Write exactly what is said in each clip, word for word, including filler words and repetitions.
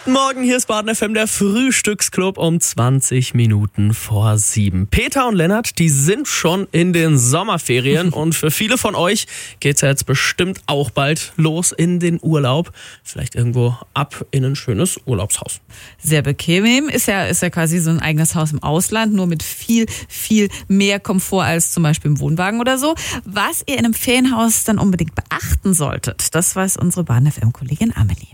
Guten Morgen, hier ist Baden F M, der Frühstücksclub um zwanzig Minuten vor sieben. Peter und Lennart, die sind schon in den Sommerferien und für viele von euch geht's ja jetzt bestimmt auch bald los in den Urlaub. Vielleicht irgendwo ab in ein schönes Urlaubshaus. Sehr bequem, ist ja, ist ja quasi so ein eigenes Haus im Ausland, nur mit viel, viel mehr Komfort als zum Beispiel im Wohnwagen oder so. Was ihr in einem Ferienhaus dann unbedingt beachten solltet, das weiß unsere Baden F M-Kollegin Amelie.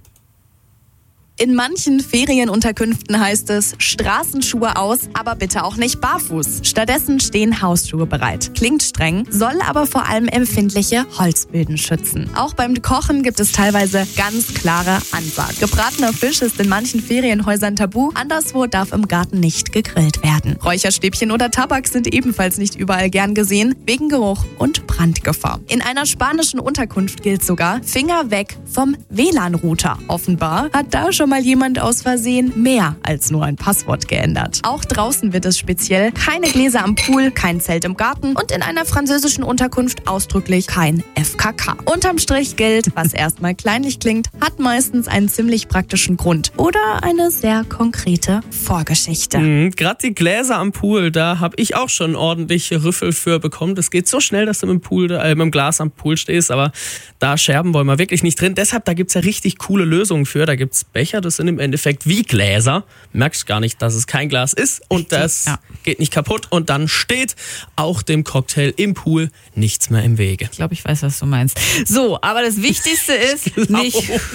In manchen Ferienunterkünften heißt es, Straßenschuhe aus, aber bitte auch nicht barfuß. Stattdessen stehen Hausschuhe bereit. Klingt streng, soll aber vor allem empfindliche Holzböden schützen. Auch beim Kochen gibt es teilweise ganz klare Ansagen. Gebratener Fisch ist in manchen Ferienhäusern tabu, anderswo darf im Garten nicht gegrillt werden. Räucherstäbchen oder Tabak sind ebenfalls nicht überall gern gesehen, wegen Geruch und Brandgefahr. In einer spanischen Unterkunft gilt sogar, Finger weg vom W L A N-Router. Offenbar hat da schon mal jemand aus Versehen mehr als nur ein Passwort geändert. Auch draußen wird es speziell: keine Gläser am Pool, kein Zelt im Garten und in einer französischen Unterkunft ausdrücklich kein F K K. Unterm Strich gilt, was erstmal kleinlich klingt, hat meistens einen ziemlich praktischen Grund oder eine sehr konkrete Vorgeschichte. Mhm, Gerade die Gläser am Pool, da habe ich auch schon ordentliche Rüffel für bekommen. Das geht so schnell, dass du mit dem, Pool, äh, mit dem Glas am Pool stehst, aber da Scherben wollen wir wirklich nicht drin. Deshalb, da gibt's ja richtig coole Lösungen für. Da gibt's Becher, das sind im Endeffekt wie Gläser. Merkst gar nicht, dass es kein Glas ist und das ja. geht nicht kaputt und dann steht auch dem Cocktail im Pool nichts mehr im Wege. Ich glaube, ich weiß, was du meinst. So, aber das Wichtigste ist nicht...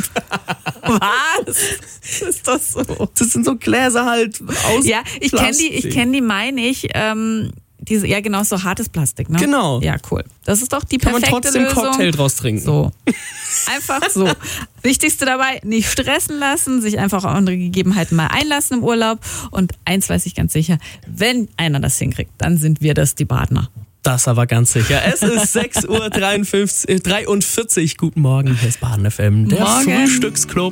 Was? Ist das so? Das sind so Gläser halt aus Ja, ich kenne die, ich kenne die, meine ich, ähm, diese, ja genau, so hartes Plastik, ne? Genau. Ja, cool. Das ist doch die Kann perfekte man trotzdem Lösung. Cocktail draus trinken. So. Einfach so. Wichtigste dabei, nicht stressen lassen, sich einfach auf andere Gegebenheiten mal einlassen im Urlaub. Und eins weiß ich ganz sicher, wenn einer das hinkriegt, dann sind wir das, die Badner. Das aber ganz sicher. Es ist sechs Uhr dreiundvierzig. Guten Morgen, hier ist Baden F M, der Morgen. Frühstücksclub.